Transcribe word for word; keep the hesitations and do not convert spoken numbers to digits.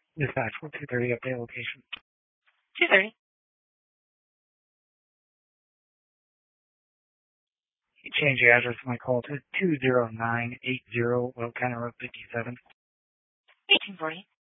Dispatch for two thirty update location. two thirty. You change your address of my call to two zero nine eight zero Will County Road fifty-seven. eighteen forty.